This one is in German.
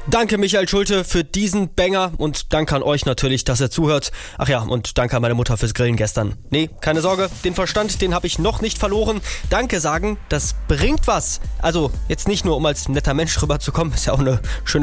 Danke Michael Schulte für diesen Banger und danke an euch natürlich, dass ihr zuhört. Ach ja, und danke an meine Mutter fürs Grillen gestern. Nee, keine Sorge, den Verstand, den habe ich noch nicht verloren. Danke sagen, das bringt was. Also jetzt nicht nur, um als netter Mensch rüberzukommen, ist ja auch eine schöne